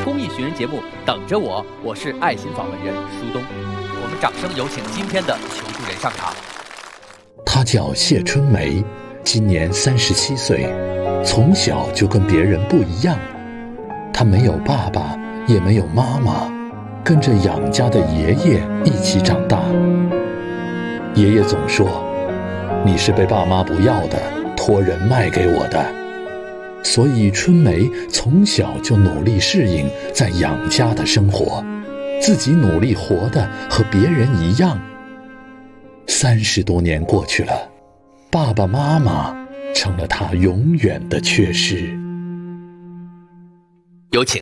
公益寻人节目等着我，我是爱心访问人舒东。我们掌声有请今天的求助人上场。 她叫谢春梅，今年37岁，从小就跟别人不一样。她没有爸爸，也没有妈妈，跟着养家的爷爷一起长大。爷爷总说，你是被爸妈不要的，托人卖给我的。所以春梅从小就努力适应在养家的生活，自己努力活得和别人一样。30多年过去了，爸爸妈妈成了她永远的缺失。 有请。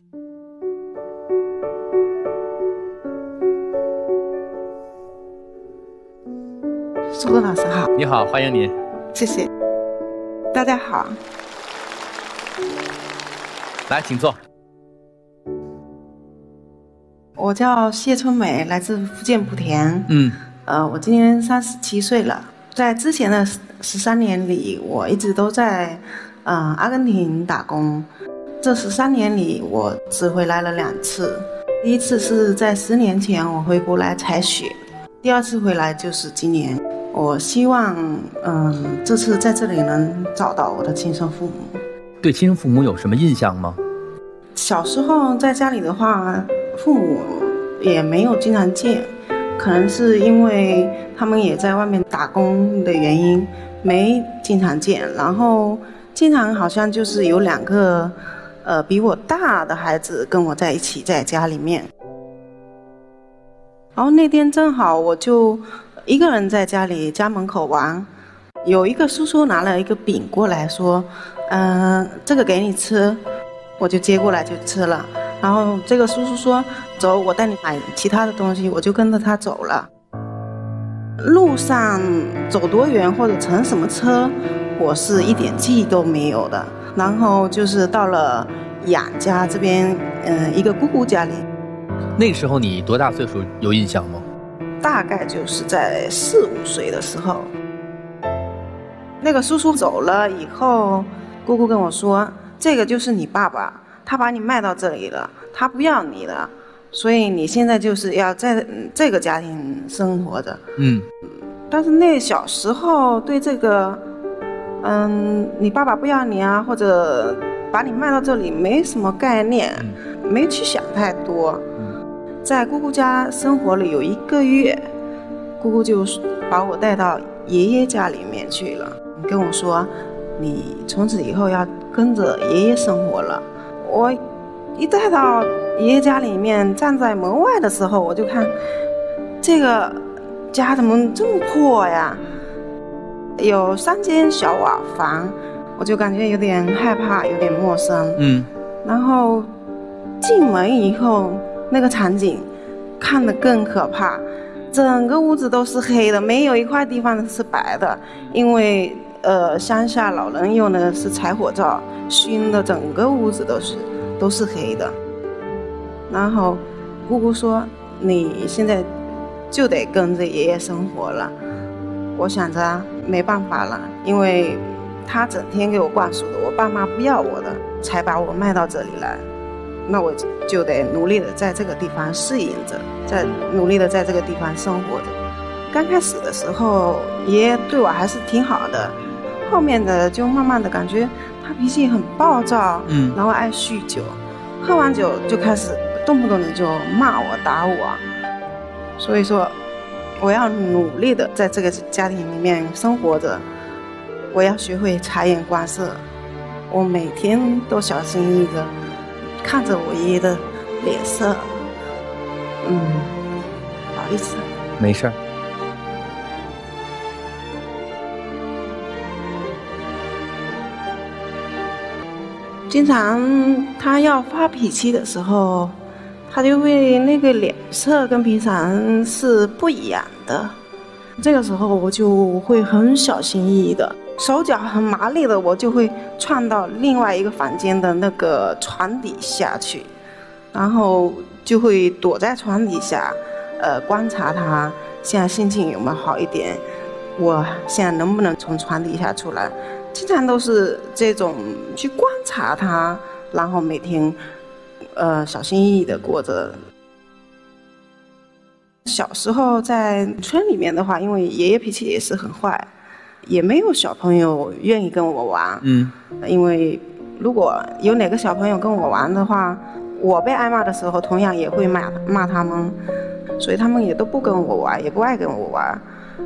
苏东老师好。 你好，欢迎您。 谢谢。大家好。 来，请坐。 我叫谢春梅，来自福建莆田。我今年37岁了。在之前的13年里，我一直都在阿根廷打工。这13年里，我只回来了2次。第一次是在10年前我回国来采雪，第二次回来就是今年。我希望这次在这里能找到我的亲生父母。 对亲生父母有什么印象吗？ 小时候在家里的话，父母也没有经常见，可能是因为他们也在外面打工的原因，没经常见。然后经常好像就是有2个比我大的孩子跟我在一起在家里面。然后那天正好我就一个人在家门口玩，有一个叔叔拿了一个饼过来说，这个给你吃，我就接过来就吃了。然后这个叔叔说，走，我带你买其他的东西，我就跟着他走了。路上走多远或者乘什么车，我是一点记忆都没有的。然后就是到了养家这边，一个姑姑家里。 那时候你多大岁数有印象吗？ 大概就是在4、5岁的时候。那个叔叔走了以后，姑姑跟我说，这个就是你爸爸，他把你卖到这里了，他不要你了，所以你现在就是要在这个家庭生活着。但是那小时候对这个你爸爸不要你啊，或者把你卖到这里没什么概念，没去想太多。在姑姑家生活了有1个月，姑姑就把我带到爷爷家里面去了，跟我说，你从此以后要跟着爷爷生活了。我一带到爷爷家里面，站在门外的时候，我就看这个家怎么这么破呀，有3间小瓦房，我就感觉有点害怕，有点陌生。然后进门以后，那个场景看得更可怕，整个屋子都是黑的，没有一块地方是白的，因为乡下老人用的是柴火灶熏的，整个屋子都是黑的。然后姑姑说，你现在就得跟着爷爷生活了。我想着没办法了，因为他整天给我灌输的我爸妈不要我的，才把我卖到这里来。那我就得努力的在这个地方适应着，努力的在这个地方生活着。刚开始的时候，爷爷对我还是挺好的，后面的就慢慢的感觉他脾气很暴躁，然后爱酗酒，喝完酒就开始动不动的就骂我打我。所以说我要努力的在这个家庭里面生活着，我要学会察言观色，我每天都小心翼翼的看着我爷爷的脸色。不好意思。 没事儿。 经常他要发脾气的时候，他就会那个脸色跟平常是不一样的。这个时候我就会很小心翼翼的，手脚很麻利的，我就会窜到另外一个房间的那个床底下去，然后就会躲在床底下，观察他现在心情有没有好一点，我现在能不能从床底下出来。经常都是这种去观察他，然后每天小心翼翼的过着。小时候在村里面的话，因为爷爷脾气也是很坏，也没有小朋友愿意跟我玩。因为如果有哪个小朋友跟我玩的话，我被挨骂的时候同样也会骂他们，所以他们也都不跟我玩，也不爱跟我玩。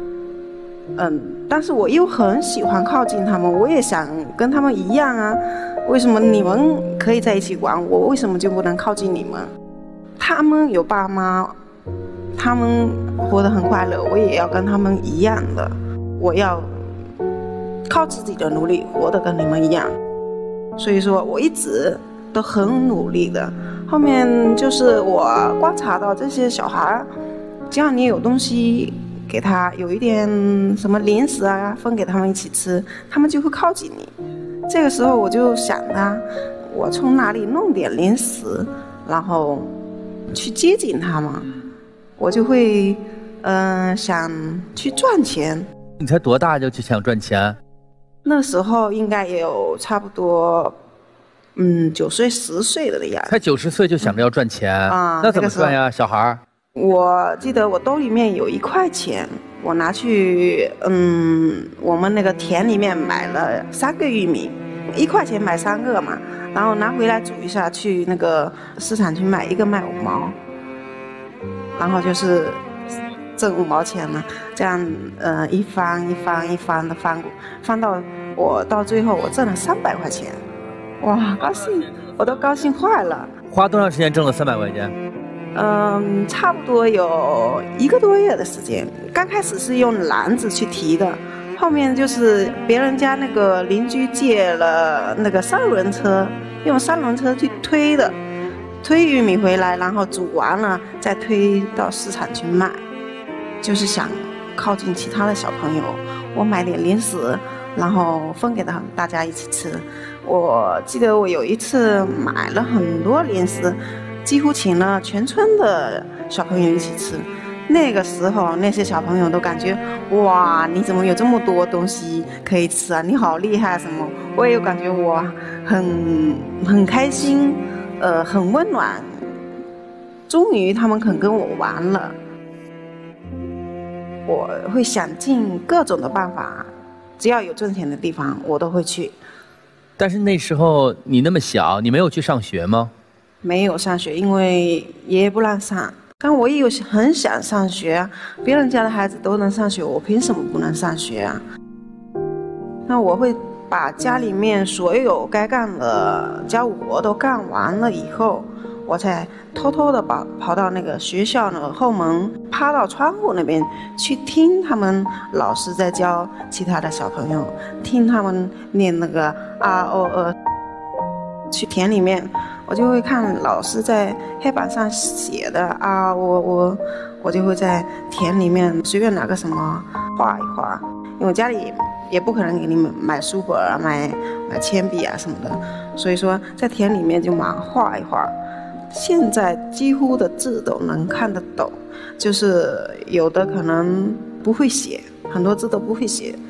但是我又很喜欢靠近他们，我也想跟他们一样啊，为什么你们可以在一起玩，我为什么就不能靠近你们？他们有爸妈，他们活得很快乐，我也要跟他们一样的，我要靠自己的努力活得跟你们一样。所以说我一直都很努力的。后面就是我观察到这些小孩，只要你有东西给他，有一点什么零食啊分给他们一起吃，他们就会靠近你。这个时候我就想啊，我从哪里弄点零食，然后去接近他们，我就会想去赚钱。 你才多大就去想赚钱？ 那时候应该也有差不多9岁10岁的样子。 才90岁就想着要赚钱啊？那怎么赚呀，小孩？ 我记得我兜里面有1块钱，我拿去我们那个田里面买了3个玉米，1块钱买3个嘛，然后拿回来煮一下，去那个市场去卖，1个卖5毛，然后就是挣5毛钱了，这样一翻的翻到我到最后我挣了300块钱，哇，高兴，我都高兴坏了。 花多长时间挣了300块钱？ 差不多有1个多月的时间。刚开始是用篮子去提的，后面就是别人家那个邻居借了那个3轮车，用3轮车去推的，推玉米回来，然后煮完了再推到市场去卖。就是想靠近其他的小朋友，我买点零食，然后分给他们，大家一起吃。我记得我有一次买了很多零食，几乎请了全村的小朋友一起吃。那个时候那些小朋友都感觉，哇，你怎么有这么多东西可以吃啊，你好厉害什么。我也有感觉我很开心，很温暖，终于他们肯跟我玩了。我会想尽各种的办法，只要有挣钱的地方我都会去。 但是那时候你那么小，你没有去上学吗？ 没有上学，因为爷爷不让上。但我也有很想上学啊，别人家的孩子都能上学，我凭什么不能上学啊？那我会把家里面所有该干的家务活都干完了以后，我才偷偷的跑到那个学校的后门，趴到窗户那边去听他们老师在教其他的小朋友，听他们念那个啊哦呃。去田里面，我就会看老师在黑板上写的啊我就会在田里面随便拿个什么画一画，因为我家里也不可能给你们买书本啊，买铅笔啊什么的，所以说在田里面就忙画一画。现在几乎的字都能看得懂，就是有的可能不会写，很多字都不会写，